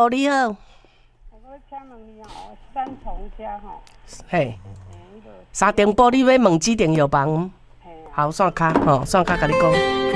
务你好。 我请问你哦，三重家吼， 嘿，三重埔你要问几间药房？好，线卡吼，线卡甲你讲。